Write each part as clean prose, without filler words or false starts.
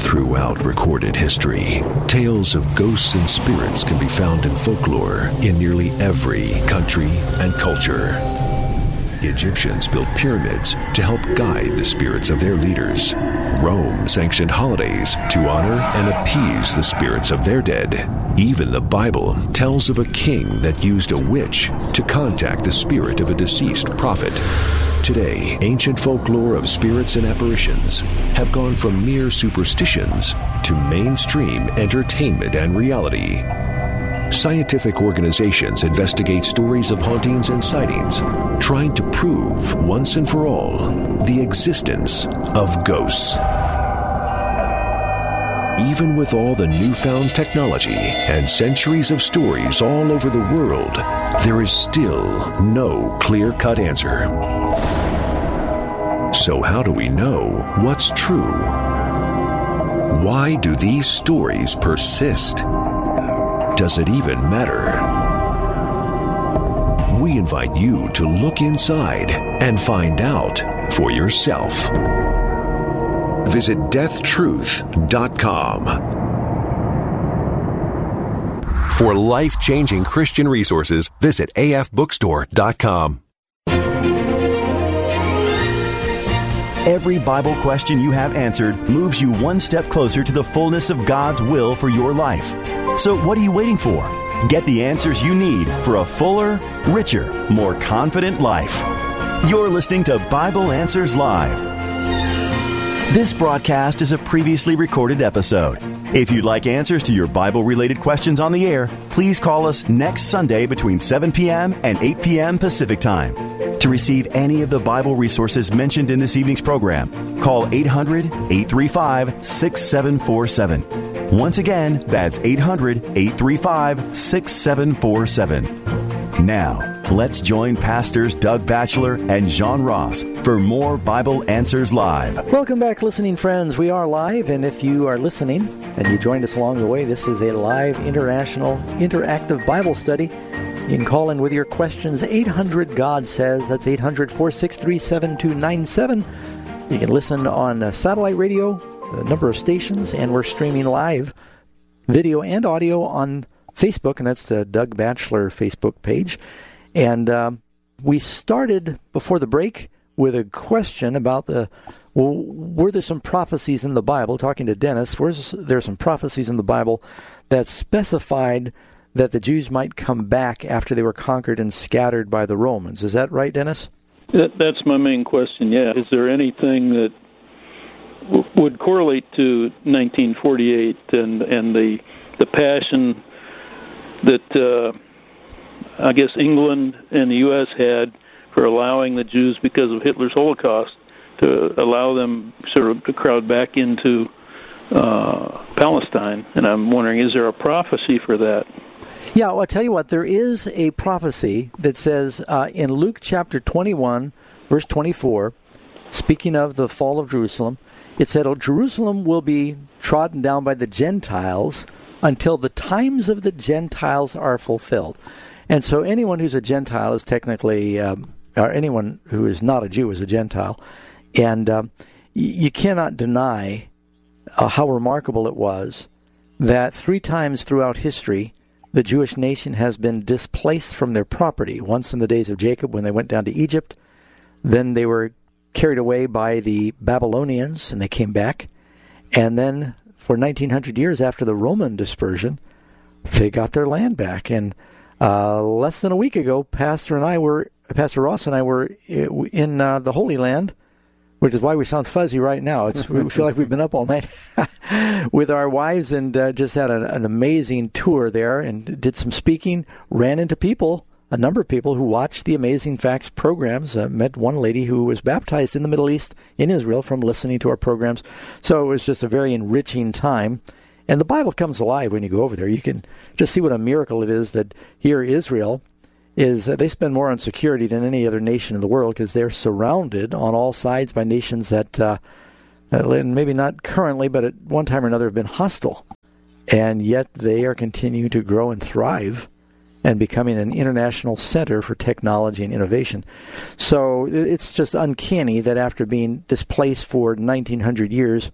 Throughout recorded history, tales of ghosts and spirits can be found in folklore in nearly every country and culture. Egyptians built pyramids to help guide the spirits of their leaders. Rome sanctioned holidays to honor and appease the spirits of their dead. Even the Bible tells of a king that used a witch to contact the spirit of a deceased prophet. Today, ancient folklore of spirits and apparitions have gone from mere superstitions to mainstream entertainment and reality. Scientific organizations investigate stories of hauntings and sightings, trying to prove once and for all the existence of ghosts. Even with all the newfound technology and centuries of stories all over the world, there is still no clear-cut answer. So how do we know what's true? Why do these stories persist? Does it even matter? We invite you to look inside and find out for yourself. Visit deathtruth.com. For life-changing Christian resources, visit afbookstore.com. Every Bible question you have answered moves you one step closer to the fullness of God's will for your life. So what are you waiting for? Get the answers you need for a fuller, richer, more confident life. You're listening to Bible Answers Live. This broadcast is a previously recorded episode. If you'd like answers to your Bible-related questions on the air, please call us next Sunday between 7 p.m. and 8 p.m. Pacific Time. To receive any of the Bible resources mentioned in this evening's program, call 800-835-6747. Once again, that's 800-835-6747. Now, let's join Pastors Doug Batchelor and John Ross for more Bible Answers Live. Welcome back, listening friends. We are live, and if you are listening and you joined us along the way, this is a live international interactive Bible study. You can call in with your questions, 800-GOD-SAYS. That's 800-463-7297. You can listen on satellite radio, a number of stations, and we're streaming live video and audio on Facebook, and that's the Doug Batchelor Facebook page. And we started before the break with a question about were there some prophecies in the Bible, talking to Dennis, there some prophecies in the Bible that specified that the Jews might come back after they were conquered and scattered by the Romans. Is that right, Dennis? That's my main question, yeah. Is there anything that would correlate to 1948 and the passion that I guess England and the U.S. had for allowing the Jews, because of Hitler's Holocaust, to allow them sort of to crowd back into Palestine? And I'm wondering, is there a prophecy for that? Yeah, well, I'll tell you what, there is a prophecy that says in Luke chapter 21, verse 24, speaking of the fall of Jerusalem, it said, Jerusalem will be trodden down by the Gentiles until the times of the Gentiles are fulfilled. And so anyone who's a Gentile is technically, or anyone who is not a Jew is a Gentile. And you cannot deny how remarkable it was that 3 times throughout history, the Jewish nation has been displaced from their property. Once in the days of Jacob when they went down to Egypt, then they were carried away by the Babylonians and they came back. And then for 1900 years after the Roman dispersion, they got their land back. And less than a week ago, Pastor Ross and I were in the Holy Land, which is why we sound fuzzy right now. We feel like we've been up all night with our wives and just had an amazing tour there and did some speaking, ran into people, a number of people who watched the Amazing Facts programs. Met one lady who was baptized in the Middle East, in Israel, from listening to our programs. So it was just a very enriching time. And the Bible comes alive when you go over there. You can just see what a miracle it is that here Israel is, they spend more on security than any other nation in the world because they're surrounded on all sides by nations that, maybe not currently, but at one time or another have been hostile. And yet they are continuing to grow and thrive and becoming an international center for technology and innovation. So it's just uncanny that after being displaced for 1900 years,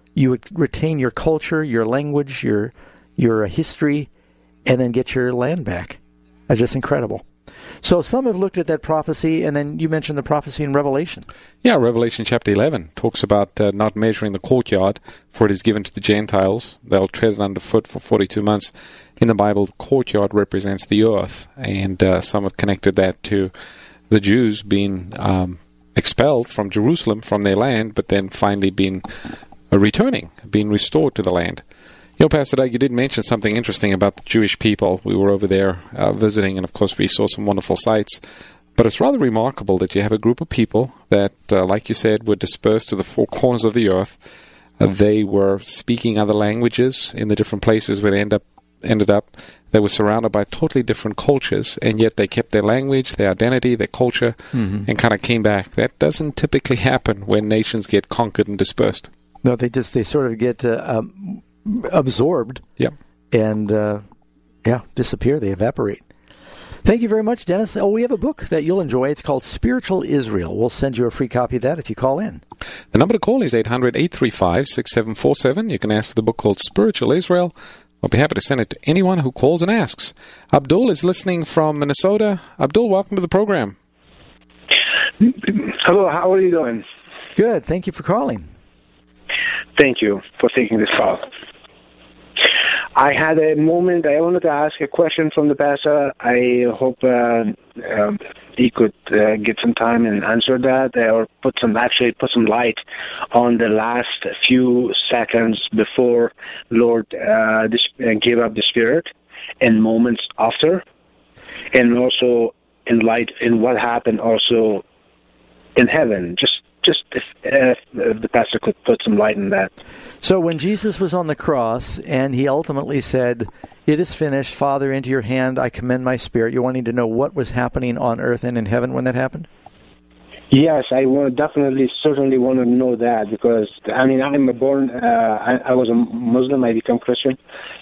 you would retain your culture, your language, your history, and then get your land back. That's just incredible. So some have looked at that prophecy, and then you mentioned the prophecy in Revelation. Yeah, Revelation chapter 11 talks about not measuring the courtyard, for it is given to the Gentiles. They'll tread it underfoot for 42 months. In the Bible, the courtyard represents the earth, and some have connected that to the Jews being expelled from Jerusalem, from their land, but then finally being returning, being restored to the land. You know, Pastor Doug, you did mention something interesting about the Jewish people. We were over there visiting, and of course we saw some wonderful sights. But it's rather remarkable that you have a group of people that, like you said, were dispersed to the four corners of the earth. They were speaking other languages in the different places where they ended up. They were surrounded by totally different cultures, and yet they kept their language, their identity, their culture, and kind of came back. That doesn't typically happen when nations get conquered and dispersed. No, they sort of get absorbed, and disappear. They evaporate. Thank you very much, Dennis. Oh, we have a book that you'll enjoy. It's called Spiritual Israel. We'll send you a free copy of that if you call in. The number to call is 800-835-6747. You can ask for the book called Spiritual Israel. I'll be happy to send it to anyone who calls and asks. Abdul is listening from Minnesota. Abdul, welcome to the program. Hello, how are you doing? Good. Thank you for calling. Thank you for taking this call. I had a moment. I wanted to ask a question from the pastor. I hope he could get some time and answer that, or put some light on the last few seconds before Lord gave up the Spirit, and moments after, and also in light in what happened also in heaven. Just if the pastor could put some light in that. So when Jesus was on the cross and he ultimately said, "It is finished, Father, into your hand I commend my spirit," you're wanting to know what was happening on earth and in heaven when that happened? Yes, I certainly want to know that, because, I mean, I was a Muslim, I became Christian,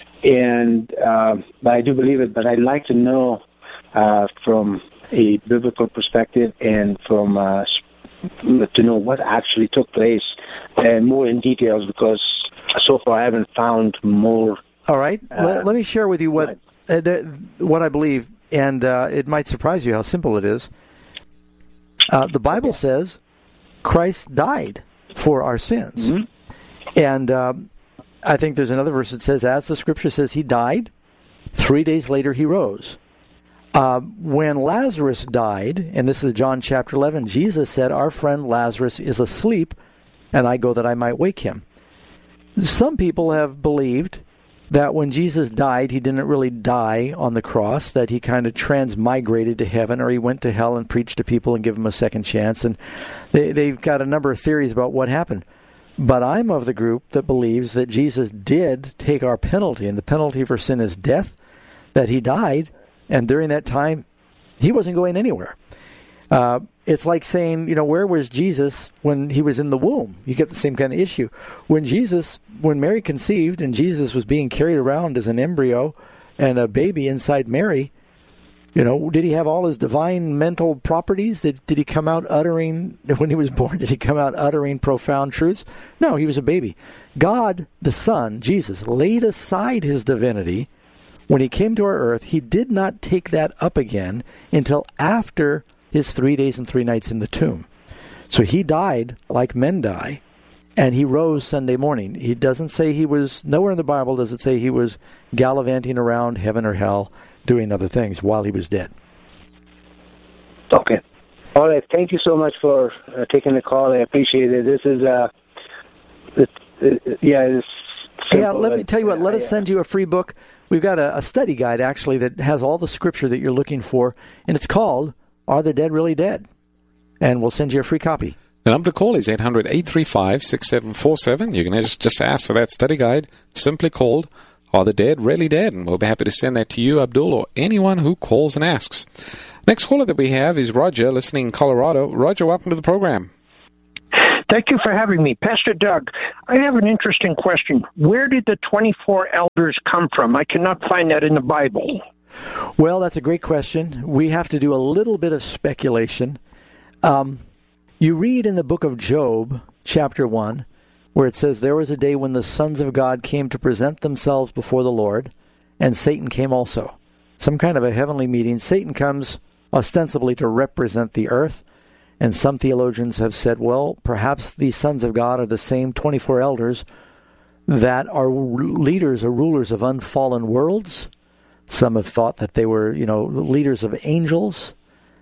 but I do believe it, but I'd like to know from a biblical perspective and to know what actually took place more in details, because so far I haven't found more. All right. Let me share with you what I believe, and it might surprise you how simple it is. The Bible says Christ died for our sins. Mm-hmm. And I think there's another verse that says, as the Scripture says, he died, 3 days later he rose. When Lazarus died, and this is John chapter 11, Jesus said, our friend Lazarus is asleep, and I go that I might wake him. Some people have believed that when Jesus died, he didn't really die on the cross, that he kind of transmigrated to heaven, or he went to hell and preached to people and gave them a second chance. And they've got a number of theories about what happened. But I'm of the group that believes that Jesus did take our penalty, and the penalty for sin is death, that he died, and during that time, he wasn't going anywhere. It's like saying, where was Jesus when he was in the womb? You get the same kind of issue. When Mary conceived and Jesus was being carried around as an embryo and a baby inside Mary, did he have all his divine mental properties? Did he come out uttering, when he was born, did he come out uttering profound truths? No, he was a baby. God, the Son, Jesus, laid aside his divinity. When he came to our earth, he did not take that up again until after his 3 days and 3 nights in the tomb. So he died like men die, and he rose Sunday morning. He doesn't say nowhere in the Bible does it say he was gallivanting around heaven or hell doing other things while he was dead. Okay. All right. Thank you so much for taking the call. I appreciate it. This is, let me tell you what, let us send you a free book. We've got a study guide, actually, that has all the scripture that you're looking for, and it's called Are the Dead Really Dead? And we'll send you a free copy. The number to call is 800-835-6747. You can just ask for that study guide, simply called Are the Dead Really Dead? And we'll be happy to send that to you, Abdul, or anyone who calls and asks. Next caller that we have is Roger, listening in Colorado. Roger, welcome to the program. Thank you for having me. Pastor Doug, I have an interesting question. Where did the 24 elders come from? I cannot find that in the Bible. Well, that's a great question. We have to do a little bit of speculation. You read in the book of Job, chapter 1, where it says, "There was a day when the sons of God came to present themselves before the Lord, and Satan came also." Some kind of a heavenly meeting. Satan comes ostensibly to represent the earth, and some theologians have said, well, perhaps these sons of God are the same 24 elders that are leaders or rulers of unfallen worlds. Some have thought that they were, leaders of angels.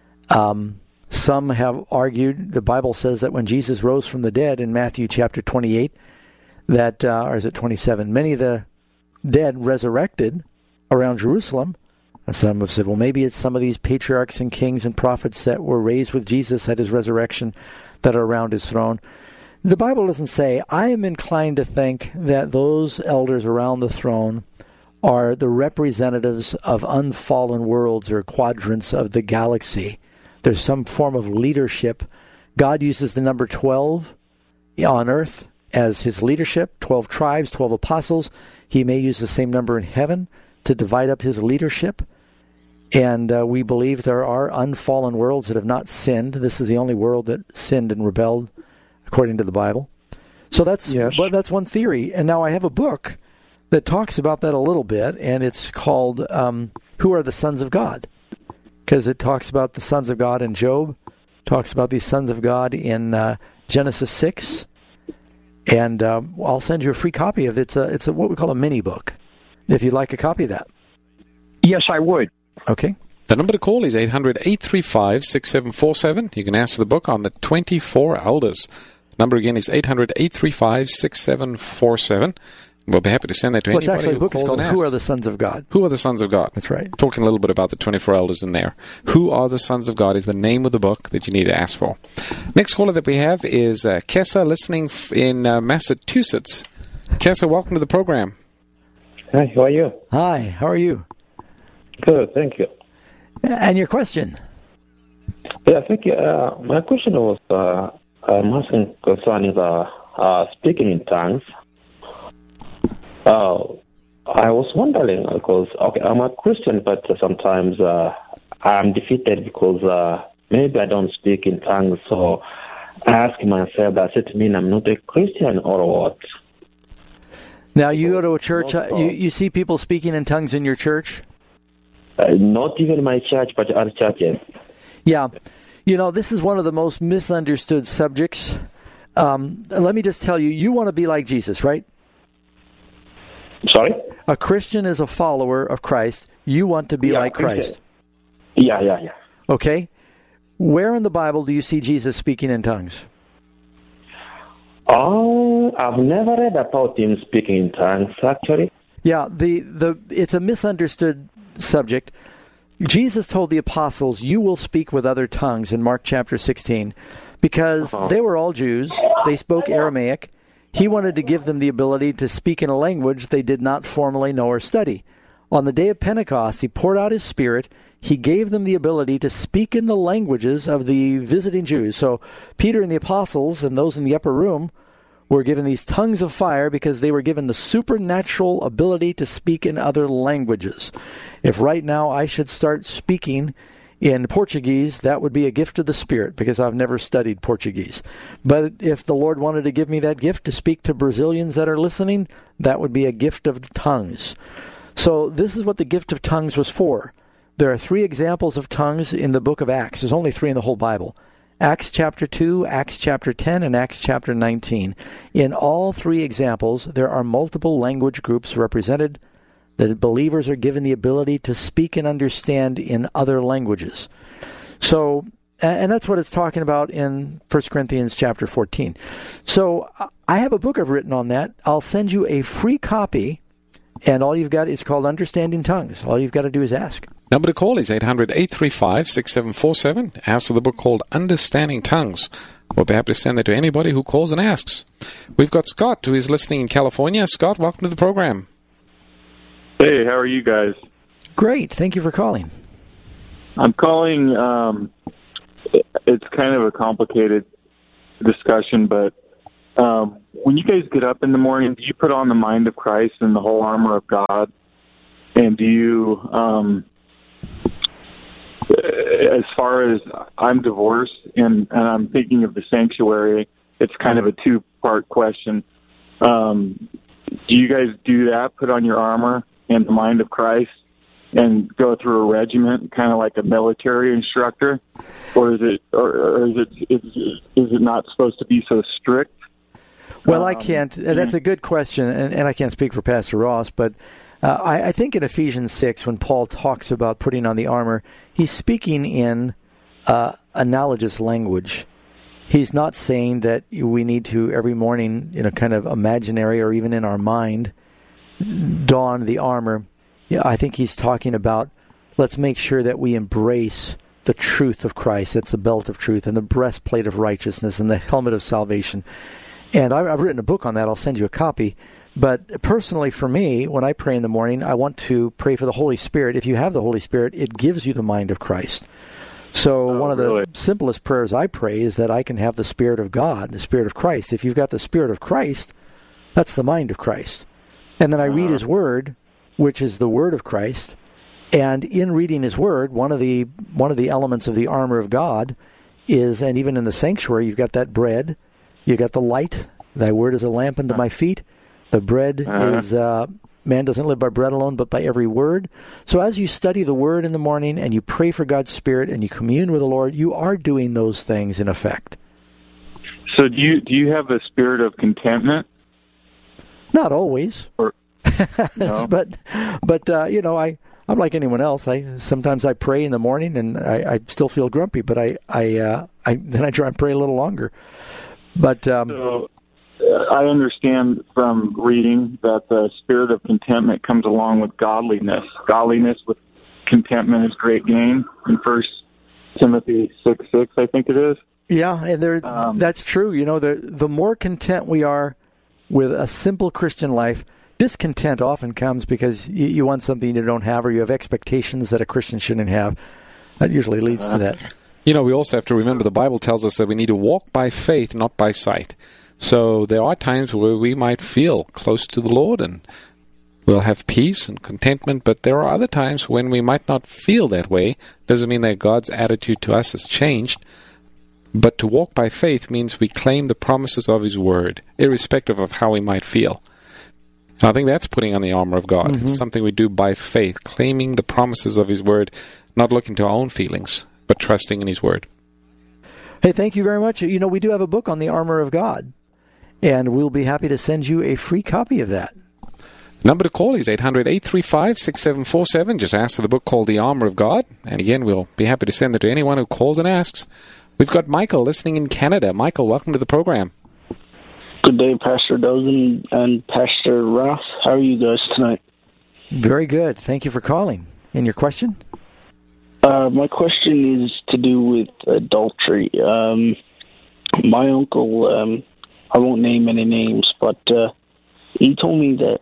Some have argued, the Bible says that when Jesus rose from the dead in Matthew chapter 28, that, or is it 27, many of the dead resurrected around Jerusalem. And some have said, well, maybe it's some of these patriarchs and kings and prophets that were raised with Jesus at his resurrection that are around his throne. The Bible doesn't say. I am inclined to think that those elders around the throne are the representatives of unfallen worlds or quadrants of the galaxy. There's some form of leadership. God uses the number 12 on earth as his leadership, 12 tribes, 12 apostles. He may use the same number in heaven to divide up his leadership. And we believe there are unfallen worlds that have not sinned. This is the only world that sinned and rebelled, according to the Bible. So that's one theory. And now I have a book that talks about that a little bit, and it's called Who Are the Sons of God? Because it talks about the sons of God in Job, talks about these sons of God in Genesis 6. And I'll send you a free copy of it. It's what we call a mini book, if you'd like a copy of that. Yes, I would. Okay. The number to call is 800-835-6747. You can ask for the book on the 24 Elders. Number again is 800-835-6747. We'll be happy to send that to anybody actually, who the book is calls called and asks. Who Are the Sons of God? Who Are the Sons of God? That's right. Talking a little bit about the 24 Elders in there. Who Are the Sons of God is the name of the book that you need to ask for. Next caller that we have is Kessa, listening in Massachusetts. Kessa, welcome to the program. Hi, how are you? Hi, how are you? Good, thank you. And your question? Yeah, thank you. My question was, I'm asking concerning the speaking in tongues. I was wondering, because, I'm a Christian, but sometimes I'm defeated because maybe I don't speak in tongues, so I ask myself, does it mean I'm not a Christian or what? Now, you go to a church, you see people speaking in tongues in your church? Not even my church, but other churches. Yeah. This is one of the most misunderstood subjects. Let me just tell you, you want to be like Jesus, right? Sorry? A Christian is a follower of Christ. You want to be like Christ. Yeah. Okay. Where in the Bible do you see Jesus speaking in tongues? Oh, I've never read about him speaking in tongues, actually. Yeah, it's a misunderstood subject. Jesus told the apostles, you will speak with other tongues in Mark chapter 16, because they were all Jews. They spoke Aramaic. He wanted to give them the ability to speak in a language they did not formally know or study. On the day of Pentecost, he poured out his Spirit. He gave them the ability to speak in the languages of the visiting Jews. So Peter and the apostles and those in the upper room were given these tongues of fire because they were given the supernatural ability to speak in other languages. If right now I should start speaking in Portuguese, that would be a gift of the Spirit, because I've never studied Portuguese. But if the Lord wanted to give me that gift to speak to Brazilians that are listening, that would be a gift of the tongues. So this is what the gift of tongues was for. There are 3 examples of tongues in the book of Acts. There's only 3 in the whole Bible. Acts chapter 2, Acts chapter 10, and Acts chapter 19. In all 3 examples, there are multiple language groups represented. The believers are given the ability to speak and understand in other languages. So, and that's what it's talking about in 1 Corinthians chapter 14. So I have a book I've written on that. I'll send you a free copy, and all you've got is called Understanding Tongues. All you've got to do is ask. Number to call is 800-835-6747. Ask for the book called Understanding Tongues. We'll be happy to send that to anybody who calls and asks. We've got Scott, who is listening in California. Scott, welcome to the program. Hey, how are you guys? Great. Thank you for calling. I'm calling, it's kind of a complicated discussion, but when you guys get up in the morning, do you put on the mind of Christ and the whole armor of God? And do you, as far as I'm divorced and I'm thinking of the sanctuary, it's kind of a 2-part question. Do you guys do that? Put on your armor and the mind of Christ, and go through a regiment, kind of like a military instructor, or is it not supposed to be so strict? Well, I can't. That's a good question, and I can't speak for Pastor Ross, but I think in Ephesians 6, when Paul talks about putting on the armor, he's speaking in analogous language. He's not saying that we need to every morning, kind of imaginary or even in our mind, don the armor. Yeah, I think he's talking about let's make sure that we embrace the truth of Christ. That's the belt of truth and the breastplate of righteousness and the helmet of salvation. And I've written a book on that. I'll send you a copy. But personally for me, when I pray in the morning, I want to pray for the Holy Spirit. If you have the Holy Spirit, it gives you the mind of Christ. So one of the simplest prayers I pray is that I can have the Spirit of God, the Spirit of Christ. If you've got the Spirit of Christ, that's the mind of Christ. And then I read His Word, which is the Word of Christ. And in reading His Word, one of the elements of the armor of God is, and even in the sanctuary, you've got that bread, you've got the light. Thy Word is a lamp unto my feet. The bread is, man doesn't live by bread alone, but by every word. So as you study the Word in the morning and you pray for God's Spirit and you commune with the Lord, you are doing those things in effect. So do you have a spirit of contentment? Not always. No? but I'm like anyone else. Sometimes I pray in the morning and I still feel grumpy, but then I try and pray a little longer. But so, I understand from reading that the spirit of contentment comes along with godliness. Godliness with contentment is great gain in 1 Timothy 6:6, I think it is. Yeah, and that's true. The more content we are with a simple Christian life, discontent often comes because you want something you don't have, or you have expectations that a Christian shouldn't have. That usually leads to that. We also have to remember the Bible tells us that we need to walk by faith, not by sight. So there are times where we might feel close to the Lord and we'll have peace and contentment, but there are other times when we might not feel that way. Doesn't mean that God's attitude to us has changed. But to walk by faith means we claim the promises of His Word, irrespective of how we might feel. I think that's putting on the armor of God. It's something we do by faith, claiming the promises of His Word, not looking to our own feelings, but trusting in His Word. Hey, thank you very much. We do have a book on the armor of God, and we'll be happy to send you a free copy of that. Number to call is 800-835-6747. Just ask for the book called The Armor of God. And again, we'll be happy to send it to anyone who calls and asks. We've got Michael listening in Canada. Michael, welcome to the program. Good day, Pastor Dozen and Pastor Ross. How are you guys tonight? Very good. Thank you for calling. And your question? My question is to do with adultery. My uncle, I won't name any names, but he told me that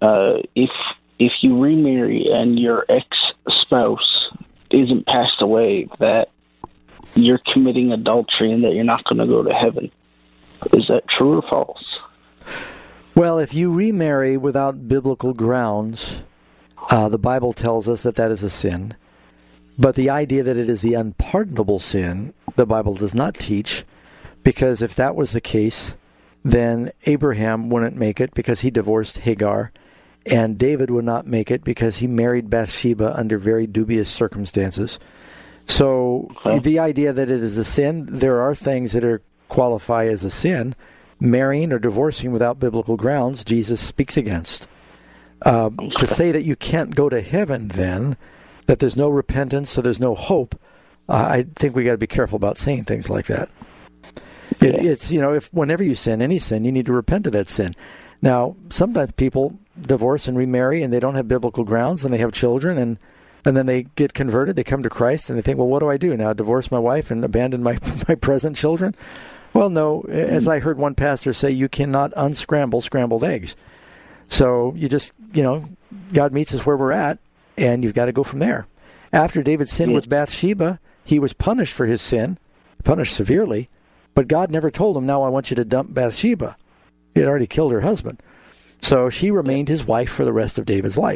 if you remarry and your ex-spouse isn't passed away, that you're committing adultery and that you're not going to go to heaven. Is that true or false? Well, if you remarry without biblical grounds, the Bible tells us that that is a sin. But the idea that it is the unpardonable sin, the Bible does not teach, because if that was the case, then Abraham wouldn't make it because he divorced Hagar, and David would not make it because he married Bathsheba under very dubious circumstances. So the idea that it is a sin, there are things that qualify as a sin. Marrying or divorcing without biblical grounds, Jesus speaks against. To say that you can't go to heaven then, that there's no repentance, so there's no hope, I think we got to be careful about saying things like that. It's if whenever you sin, any sin, you need to repent of that sin. Now, sometimes people divorce and remarry, and they don't have biblical grounds, and they have children, and then they get converted, they come to Christ, and they think, well, what do I do now? Divorce my wife and abandon my present children? Well, no. As I heard one pastor say, you cannot unscramble scrambled eggs. So you just, God meets us where we're at, and you've got to go from there. After David sinned with Bathsheba, he was punished for his sin, punished severely, but God never told him, now I want you to dump Bathsheba. He had already killed her husband. So she remained his wife for the rest of David's life.